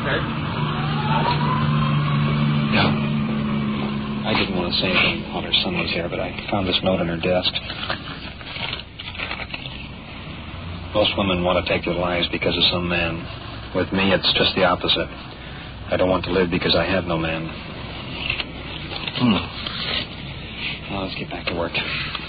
Okay. Yeah. I didn't want to say anything while her son was here, but I found this note on her desk. Most women want to take their lives because of some man. With me, it's just the opposite. I don't want to live because I have no man. Now, let's get back to work.